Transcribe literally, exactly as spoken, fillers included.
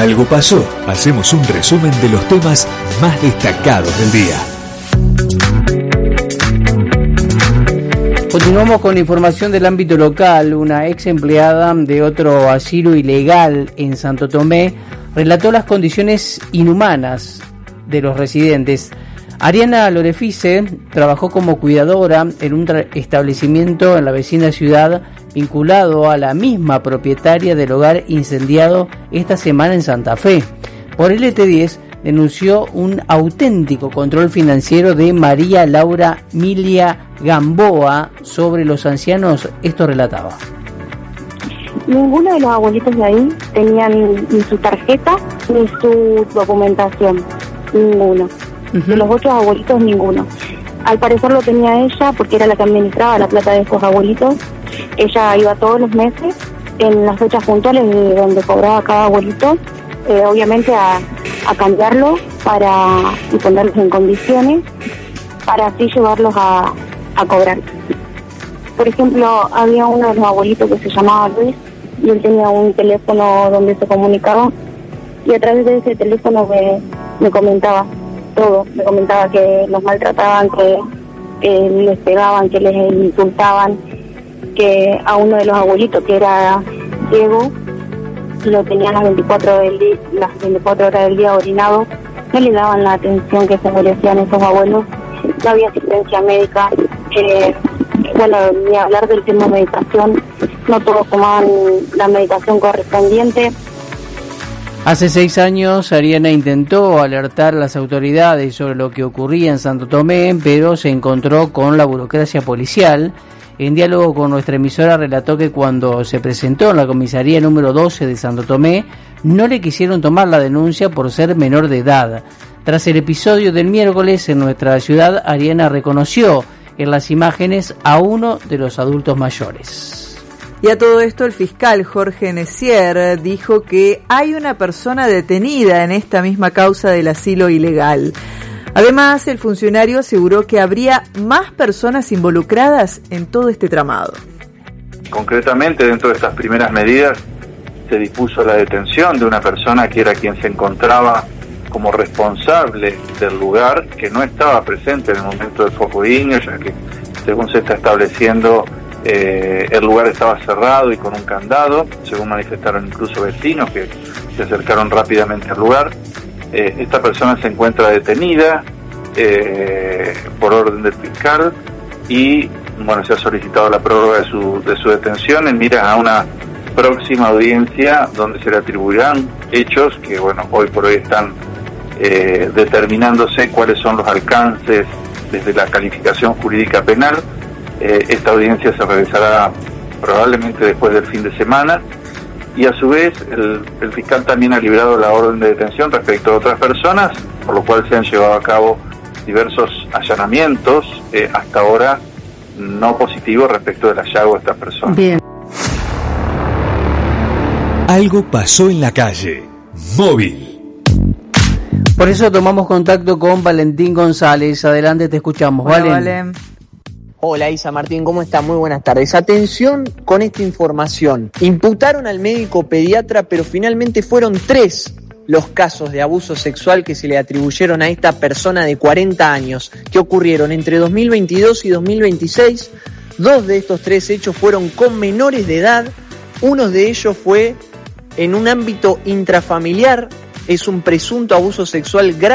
Algo pasó. Hacemos un resumen de los temas más destacados del día. Continuamos con información del ámbito local. Una ex empleada de otro asilo ilegal en Santo Tomé relató las condiciones inhumanas de los residentes. Ariana Lorefice trabajó como cuidadora en un tra- establecimiento en la vecina ciudad vinculado a la misma propietaria del hogar incendiado esta semana en Santa Fe. Por el E T diez denunció un auténtico control financiero de María Laura Milia Gamboa sobre los ancianos. Esto relataba. Ninguno de los abuelitos de ahí tenían ni su tarjeta ni su documentación. Ninguno. Uh-huh. De los otros abuelitos, ninguno. Al parecer lo tenía ella porque era la que administraba la plata de estos abuelitos. Ella iba todos los meses en las fechas puntuales de donde cobraba cada abuelito, eh, obviamente a, a cambiarlo para y ponerlos en condiciones para así llevarlos a, a cobrar. Por ejemplo, había uno de los abuelitos que se llamaba Luis y él tenía un teléfono donde se comunicaba y a través de ese teléfono me, me comentaba todo, me comentaba que los maltrataban, que, que les pegaban, que les insultaban, que a uno de los abuelitos que era Diego lo tenían las veinticuatro, del día, las veinticuatro horas del día orinado, no le daban la atención que se merecían esos abuelos, no había asistencia médica, eh, bueno, ni hablar del tema de medicación, no todos tomaban la medicación correspondiente. Hace seis años Ariana intentó alertar a las autoridades sobre lo que ocurría en Santo Tomé, pero se encontró con la burocracia policial. En diálogo con nuestra emisora relató que cuando se presentó en la comisaría número doce de Santo Tomé, no le quisieron tomar la denuncia por ser menor de edad. Tras el episodio del miércoles en nuestra ciudad, Ariana reconoció en las imágenes a uno de los adultos mayores. Y a todo esto el fiscal Jorge Nessier dijo que hay una persona detenida en esta misma causa del asilo ilegal. Además, el funcionario aseguró que habría más personas involucradas en todo este tramado. Concretamente, dentro de estas primeras medidas, se dispuso la detención de una persona que era quien se encontraba como responsable del lugar, que no estaba presente en el momento del foco de Iño, ya que, según se está estableciendo, eh, el lugar estaba cerrado y con un candado, según manifestaron incluso vecinos que se acercaron rápidamente al lugar. Eh, esta persona se encuentra detenida eh, por orden del fiscal y bueno, se ha solicitado la prórroga de su, de su detención en miras a una próxima audiencia donde se le atribuirán hechos que bueno, hoy por hoy están eh, determinándose cuáles son los alcances desde la calificación jurídica penal. Eh, esta audiencia se realizará probablemente después del fin de semana. Y a su vez el, el fiscal también ha liberado la orden de detención respecto a otras personas, por lo cual se han llevado a cabo diversos allanamientos, eh, hasta ahora no positivos respecto del hallazgo de estas personas. Bien. Algo pasó en la calle. Móvil. Por eso tomamos contacto con Valentín González. Adelante, te escuchamos. Hola, Valen. Valen. Hola Isa Martín, ¿cómo está? Muy buenas tardes. Atención con esta información. Imputaron al médico pediatra, pero finalmente fueron tres los casos de abuso sexual que se le atribuyeron a esta persona de cuarenta años, que ocurrieron entre dos mil veintidós y dos mil veintiséis. Dos de estos tres hechos fueron con menores de edad. Uno de ellos fue en un ámbito intrafamiliar. Es un presunto abuso sexual grave